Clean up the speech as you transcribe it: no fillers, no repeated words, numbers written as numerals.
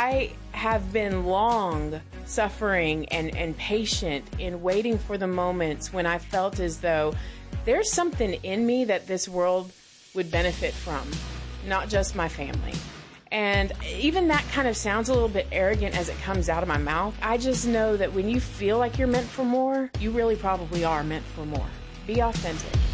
I have been long suffering and patient in waiting for the moments when I felt as though there's something in me that this world would benefit from, not just my family. And even that kind of sounds a little bit arrogant as it comes out of my mouth. I just know that when you feel like you're meant for more, you really probably are meant for more. Be authentic.